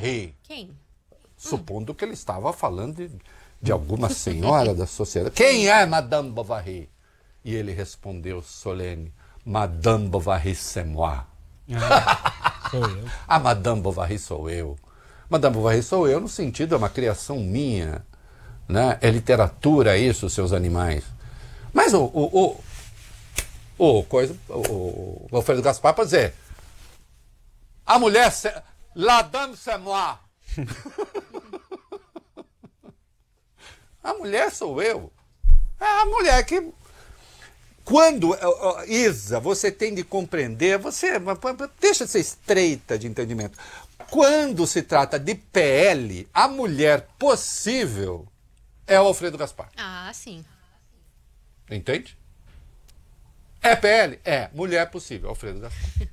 Bovary. Quem? Supondo que ele estava falando de alguma senhora da sociedade. Quem é Madame Bovary? E ele respondeu solene, Madame Bovary c'est moi. Sou eu. A Madame Bovary sou eu. Madame Bovary sou eu no sentido, é uma criação minha. Né? É literatura isso, seus animais. Mas o Alfredo Gaspar pode dizer, a mulher, la dame c'est moi. A mulher sou eu. É a mulher que... Quando, Isa, você tem de compreender, deixa de ser estreita de entendimento. Quando se trata de PL, a mulher possível é o Alfredo Gaspar. Ah, sim. Entende? É PL? É. Mulher possível, Alfredo Gaspar.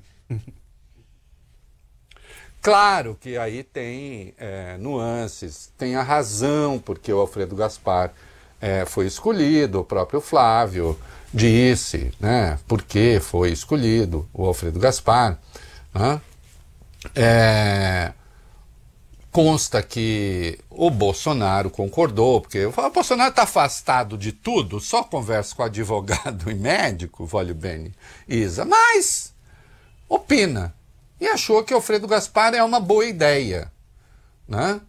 Claro que aí tem nuances, tem a razão porque o Alfredo Gaspar foi escolhido, o próprio Flávio disse, né, por que foi escolhido o Alfredo Gaspar. Né? Consta que o Bolsonaro concordou, porque o Bolsonaro está afastado de tudo, só conversa com advogado e médico, voglio bene, Isa, mas opina. E achou que Alfredo Gaspar é uma boa ideia. Né?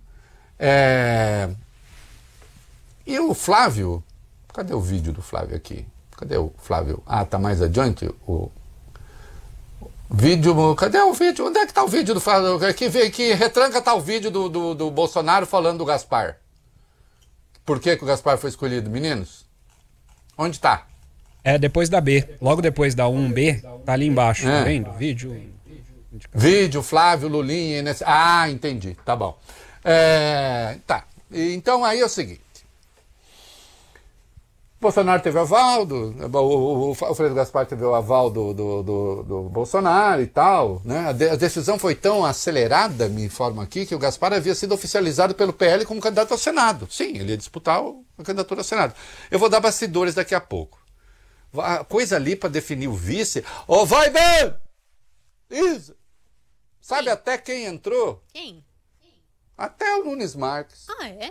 E o Flávio... Cadê o vídeo do Flávio aqui? Cadê o Flávio? Ah, tá mais adiante o vídeo... Cadê o vídeo? Onde é que tá o vídeo do Flávio? Que retranca tá o vídeo do Bolsonaro falando do Gaspar. Por que o Gaspar foi escolhido, meninos? Onde tá? É depois da B. Logo depois da 1B, tá ali embaixo, tá vendo? Vídeo, Flávio, Lulinha, INSS. Ah, entendi. Tá bom. Tá. Então aí é o seguinte. Bolsonaro teve o aval, o Alfredo Gaspar teve o aval do Bolsonaro e tal. Né? A decisão foi tão acelerada, me informa aqui, que o Gaspar havia sido oficializado pelo PL como candidato ao Senado. Sim, ele ia disputar a candidatura ao Senado. Eu vou dar bastidores daqui a pouco. A coisa ali para definir o vice... vai bem! Isso! Sabe até quem entrou? Quem? Até o Nunes Marques. Ah, é?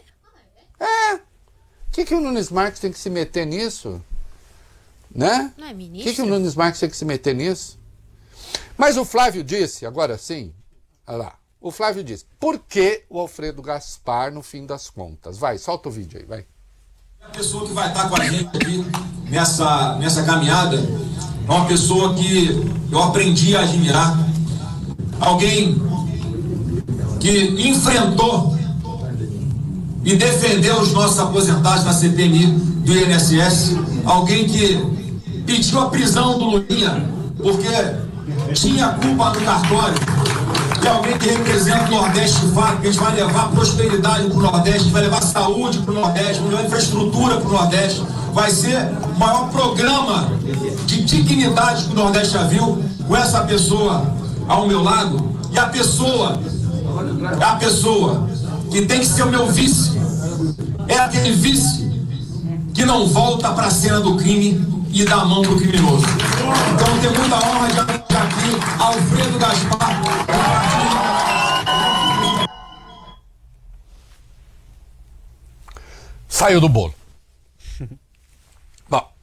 O que o Nunes Marques tem que se meter nisso? Né? Não é ministro? O que o Nunes Marques tem que se meter nisso? Mas o Flávio disse, agora sim, olha lá, o Flávio disse, por que o Alfredo Gaspar no fim das contas? Vai, solta o vídeo aí, vai. A pessoa que vai estar com a gente aqui nessa caminhada é uma pessoa que eu aprendi a admirar. Alguém que enfrentou e defendeu os nossos aposentados na CPMI do INSS. Alguém que pediu a prisão do Lulinha porque tinha culpa no cartório. E alguém que representa o Nordeste de fato, que a gente vai levar prosperidade para o Nordeste, a gente vai levar saúde para o Nordeste, vai levar infraestrutura para o Nordeste. Vai ser o maior programa de dignidade que o Nordeste já viu, com essa pessoa ao meu lado. E a pessoa que tem que ser o meu vice, é aquele vice que não volta para a cena do crime e dá a mão pro criminoso. Então eu tenho muita honra de apresentar aqui Alfredo Gaspar. Saiu do bolo. Bom,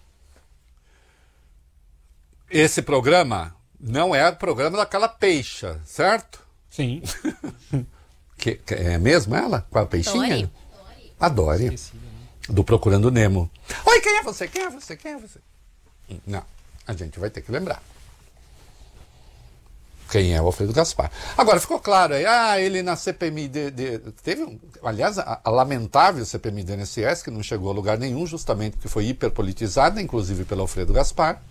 esse programa não é o programa daquela peixa, certo? Sim. Que é mesmo ela? Com a peixinha? Dory. Adore. Do Procurando Nemo. Oi, quem é você? Quem é você? Quem é você? Não, a gente vai ter que lembrar. Quem é o Alfredo Gaspar. Agora, ficou claro aí, ele na CPMI teve, aliás, a lamentável CPMI do INSS, que não chegou a lugar nenhum, justamente porque foi hiperpolitizada, inclusive pelo Alfredo Gaspar.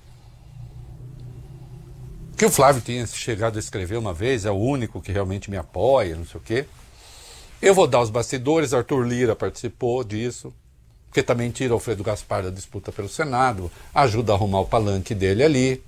Que o Flávio tinha chegado a escrever uma vez, é o único que realmente me apoia, não sei o quê. Eu vou dar os bastidores, Arthur Lira participou disso, porque também tira o Alfredo Gaspar da disputa pelo Senado, ajuda a arrumar o palanque dele ali.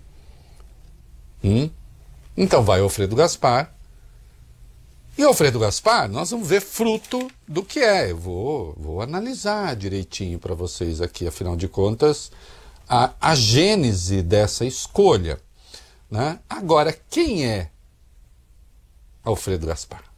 Então vai o Alfredo Gaspar. E o Alfredo Gaspar, nós vamos ver fruto do que é. Eu vou analisar direitinho para vocês aqui, afinal de contas, a gênese dessa escolha. Né? Agora, quem é Alfredo Gaspar?